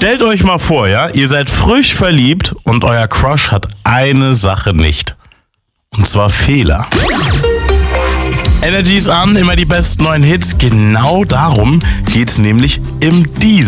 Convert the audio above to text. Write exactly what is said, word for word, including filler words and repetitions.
Stellt euch mal vor, ja, ihr seid frisch verliebt und euer Crush hat eine Sache nicht. Und zwar Fehler. Energy ist an, immer die besten neuen Hits. Genau darum geht's nämlich im Diesel.